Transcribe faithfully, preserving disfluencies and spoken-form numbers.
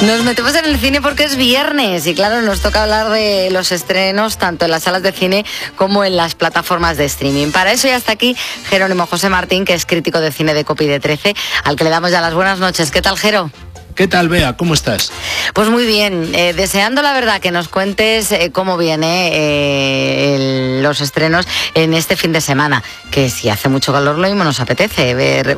Nos metemos en el cine porque es viernes y claro, nos toca hablar de los estrenos tanto en las salas de cine como en las plataformas de streaming. Para eso ya está aquí Jerónimo José Martín, que es crítico de cine de Copy de trece, al que le damos ya las buenas noches. ¿Qué tal, Jero? ¿Qué tal, Bea? ¿Cómo estás? Pues muy bien, eh, deseando la verdad que nos cuentes eh, cómo viene eh, el, los estrenos en este fin de semana, que si hace mucho calor lo mismo nos apetece ver